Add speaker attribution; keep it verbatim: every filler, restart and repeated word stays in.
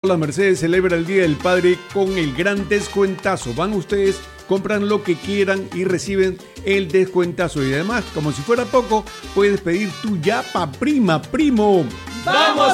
Speaker 1: Las Mercedes celebra el Día del Padre con el gran descuentazo. Van ustedes, compran lo que quieran y reciben el descuentazo. Y además, como si fuera poco, puedes pedir tu yapa prima, primo.
Speaker 2: ¡Vamos!